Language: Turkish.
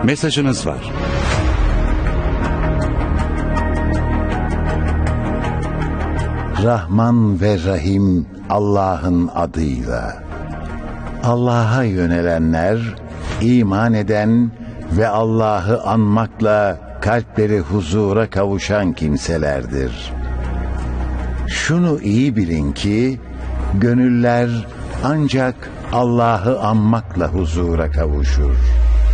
Mesajınız var. Rahman ve Rahim Allah'ın adıyla. Allah'a yönelenler, iman eden ve Allah'ı anmakla kalpleri huzura kavuşan kimselerdir. Şunu iyi bilin ki, gönüller ancak Allah'ı anmakla huzura kavuşur.